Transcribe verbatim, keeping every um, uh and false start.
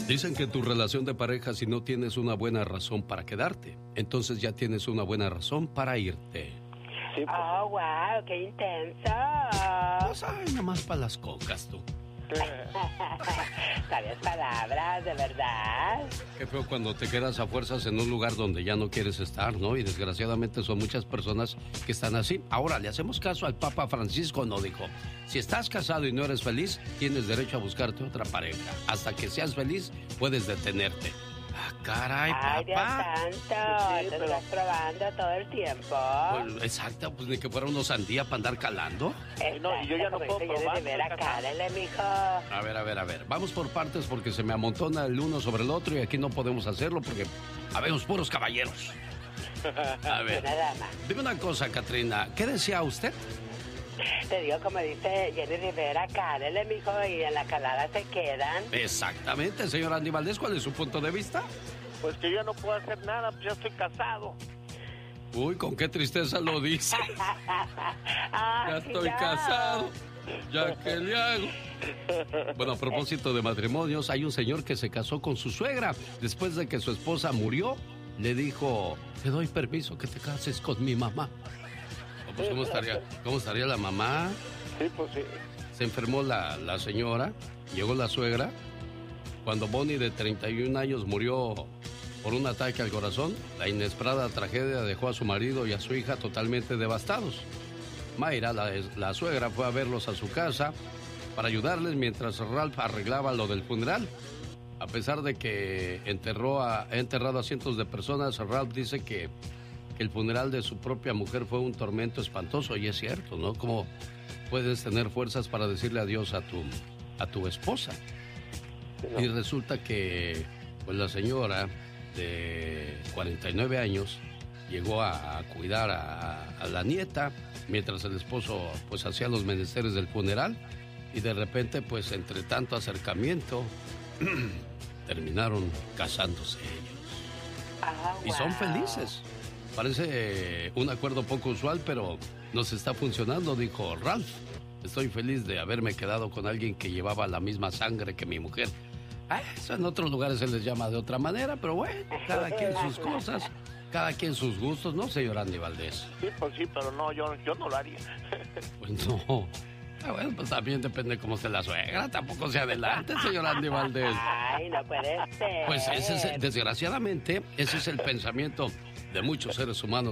Dicen que tu relación de pareja, si no tienes una buena razón para quedarte, entonces ya tienes una buena razón para irte. Sí, pues. Oh, wow, qué intenso. Pues ay, nomás para las cocas, tú. Sabias palabras, de verdad. Qué feo cuando te quedas a fuerzas en un lugar donde ya no quieres estar, ¿no? Y desgraciadamente son muchas personas que están así. Ahora, le hacemos caso al Papa Francisco, no dijo: si estás casado y no eres feliz, tienes derecho a buscarte otra pareja. Hasta que seas feliz, puedes detenerte. Ah, caray, Ay, Dios papá. santo, te lo vas probando todo el tiempo. Pues, exacto, pues ni que fuera uno sandía para andar calando. No, y yo ya no puedo probar, De ver acá, dale, mijo. A ver, a ver, a ver. Vamos por partes porque se me amontona el uno sobre el otro y aquí no podemos hacerlo porque habemos puros caballeros. A ver, Una dama. dime una cosa, Catrina. ¿Qué decía usted? Te digo, como dice Jenny Rivera, cálele, mijo, y en la calada se quedan. Exactamente, señor Andy Valdés. ¿Cuál es su punto de vista? Pues que yo ya no puedo hacer nada, pues ya estoy casado. Uy, con qué tristeza lo dice. Ya estoy casado. ¿Ya qué le hago? Bueno, a propósito de matrimonios, hay un señor que se casó con su suegra. Después de que su esposa murió, le dijo: te doy permiso que te cases con mi mamá. Pues, ¿cómo estaría, ¿Cómo estaría la mamá? Sí, pues sí. Se enfermó la, la señora, llegó la suegra. Cuando Bonnie, de treinta y un años, murió por un ataque al corazón, la inesperada tragedia dejó a su marido y a su hija totalmente devastados. Mayra, la, la suegra, fue a verlos a su casa para ayudarles mientras Ralph arreglaba lo del funeral. A pesar de que enterró a, ha enterrado a cientos de personas, Ralph dice que, que el funeral de su propia mujer fue un tormento espantoso, y es cierto, ¿no? ¿Cómo puedes tener fuerzas para decirle adiós a tu, a tu esposa? No. Y resulta que pues la señora de cuarenta y nueve años llegó a, a cuidar a, a la nieta mientras el esposo pues hacía los menesteres del funeral, y de repente pues entre tanto acercamiento terminaron casándose ellos. Ah, y son wow. felices. Parece un acuerdo poco usual, pero nos está funcionando, dijo Ralph. Estoy feliz de haberme quedado con alguien que llevaba la misma sangre que mi mujer. Ah, eso en otros lugares se les llama de otra manera, pero bueno, cada quien sus cosas, cada quien sus gustos, ¿no, señor Andy Valdés? Sí, pues sí, pero no, yo, yo no lo haría. Pues no. Ah, bueno, pues también depende cómo esté la suegra, tampoco se adelante, señor Andy Valdés. Ay, no puede ser. Pues ese es, desgraciadamente, ese es el pensamiento de muchos seres humanos